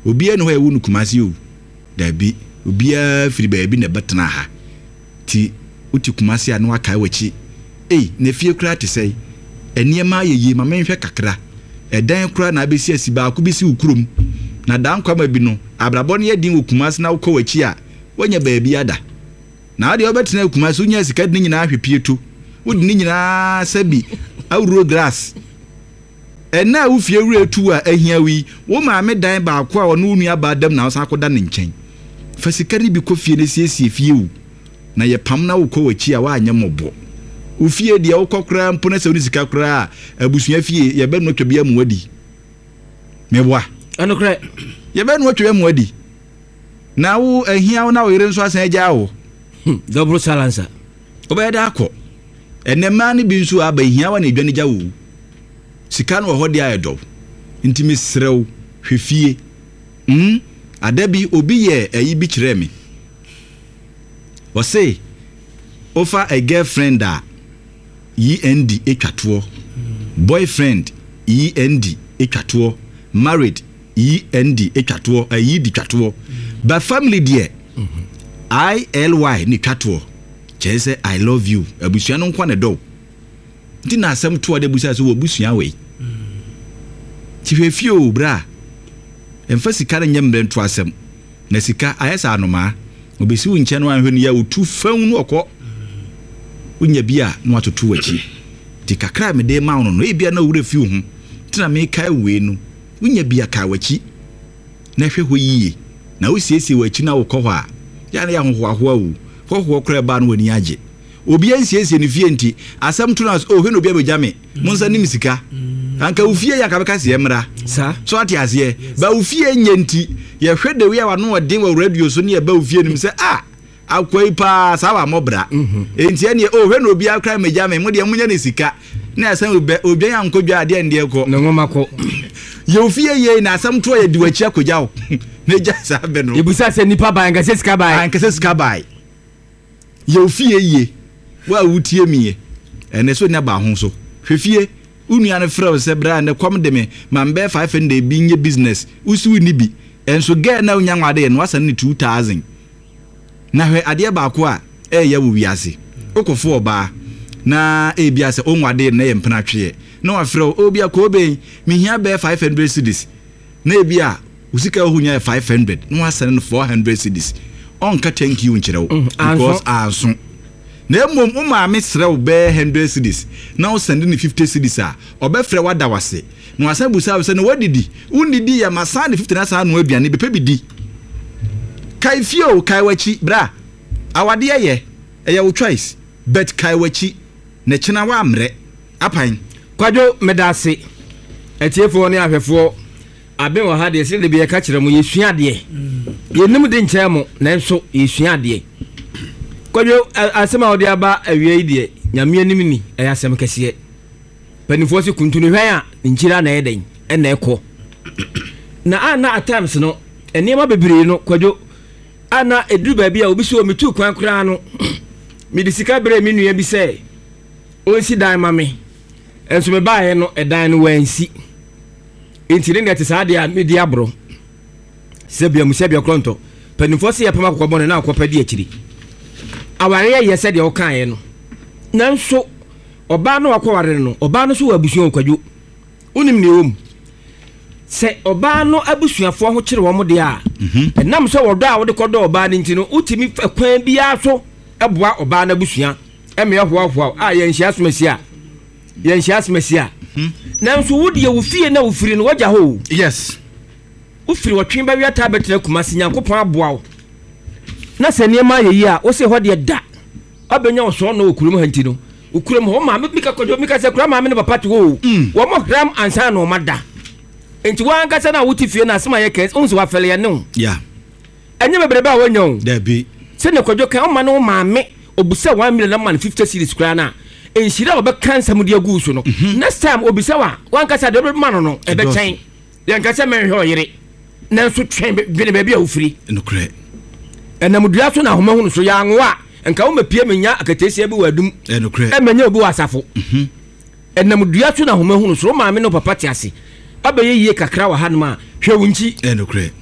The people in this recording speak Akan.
obia no ho ewu no Kumasi o dabi obia firi baabi na betena ha ti uti Kumasi a no aka wachi na fie kura te sei eniema yeye ma menhwe kakra edan kura na abesi asiba ko besi ukurum na dan kwama bi no abrabɔ no yɛdin wɔ Kumasi na wokɔ wachi a wonya baabi ada na ade obetena Kumasi wonya sika de nyina ahwepieto wodi ni nyina sabi awuro grass na wo fie wura tu a ahia wi wo maame dan ba ko a ono nua ba dam na wosan akoda ne nkyɛn fa sika ni bi kɔ fie ne siesie fie wu na ye pam na wokɔ wachi a wa anya mɔbɔ wo fie de wokɔ kra mpo na sɛ wo sika kra a abusua fie ye bɛ no twabia mu adi meboa ano kra ye bɛ no twabia mu adi na wo ahia wo na wo yere nso asan agya wo double silencer obɛ da akɔ enema ni bi nso aba hia wa na edwane gya wo sika no ho de ayedo ntimi srew hwefie adabi obi ye ayi bi kire me o say offer a girlfriend a END etwato boyfriend END etwato married END etwato ayi di twato ba family there ILY ni twato say I love you abusua no nkwa ne do nti na asem to ade busua so obusua we ti hwefio bra emfa sika na nyembe nto asem na sika ayesa anoma obesi wo nche no anhwe no ya otu fan no okọ unya bia no atoto wachi ti kakra me de ma no no e bia na wura fi hu tina me kai we no unya bia ka wachi na hwe ho yie na wo siesie wachi na wo kɔ hɔ a ya na ya hohoahoa wo hoho kra ba no wani age obi ansiesie ne fie nti asem to na hwe no obi abegyame monsa nim sika anka ufie ya kabeka se emra sa so ate ase ba ufie nyanti ye hwe de we ya wano odin wa radio so ne ba ufie nim se akwai pa sa wa mobra enti ene hwe no obi akra megyame mo de munya ne sika na asem obi ya nkodwa ade ndie ko na ngoma ko ye ufie ye na asem to ye diwachi akogya wo ne ja sa be no ibusa se nipa ba anka se sika ba ye ufie ye wa wutie miye ene so ne ba ho so hwefie unua ne frɛ se bra ne kom de me mambe 500 bi nye business usu ni bi enso ge na unya nwade no asan ne 2000 na hwe ade ba ko a ya wo wiase okofo oba na bia se onwade na ye mpena twe na wa frɛ obi akobe me hia be 500 cedis na bia usika ohunya 500 no asan 400 cedis onka thank you nkyerɛw because anso na mom maame srew be 100 cedis na o send ni 50 cedis a obefre wada wase na wasan busa se na wadidi undidi ya masane 50 na sa no aduane bepe bidi kai fio kai wachi bra awade ye wo choice bet kai wachi na kina wa amre apan kwadwo medase etiefo ne ahwefo aben wa ha de se de be ka kire mu yesua de yenim de nkyɛ mu na nso yesua de kwadwo asema odi aba awie de nyame anim ni asem kɛseɛ panifo se kuntunu hwan a nkyira na yɛden ɛna ɛkɔ na ana at times no enema bebree no kwadwo ana eduru ba bia obi so metu kwan kra no me disika bre me nua bi sɛ onsi dan ma me enso me baaye no edan no wansi enti ne te saa de a me di abro sebia kronto panifo se yɛpama kokɔbɔ no na akɔpa di akiri aware ye said your kan no nanso oba no akware no oba no so wabusuan kwadwo unim ne wom se oba no abusuafo ho kire wo mo de a enam so wodo a wo de kodo oba ne ntino utimi kwan bia so eboa oba na abusua eme hoahoa a ye nhia asmesia nanso wo de wo fie na wo firi no wagya ho yes wo firi wo twen ba wi ata betre Kumasi Nyankopɔn aboa wo na se niema yeyi a wo se ho de da abenya wo so no okurum hanti no okurum ho ma mika kodwo mika se kura ma me ne papa to wo mo gram ansa no mada enti wan kasa na wuti fie na asema ye kens unso wa fele ye no yeah enye bebrebe a wonyo da bi se ne kodwo kan o ma no ma me obusa 1 million na man 50 series kura na enhyira obe kansa mu de agu so no next time obisa wa wan kasa de ma no ebe chen de kasa me hwe oyire na so twen be ne be a ofiri no kre enamudua so na homahu so ya anwa enka wo mapie menya akatesia bi wadum no kre emenya obi wasafo enamudua so na homahu so ma me no papa tiase abaye yie kakra wa hanuma hwe wunchi no kre